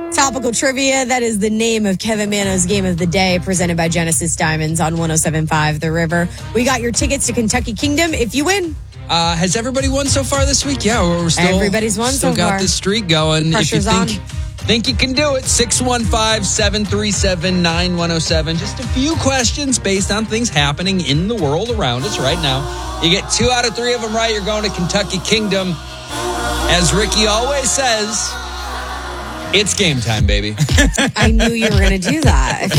Topical trivia, that is the name of Kevin Mano's Game of the Day, presented by Genesis Diamonds on 107.5 The River. We got your tickets to Kentucky Kingdom if you win. Has everybody won so far this week? Yeah, we're still... Everybody's won so far. Still got this streak going. Pressure's if you on. think you can do it, 615-737-9107. Just a few questions based on things happening in the world around us right now. You get 2 out of 3 of them right, you're going to Kentucky Kingdom. As Ricky always says, it's game time, baby. I knew you were going to do that.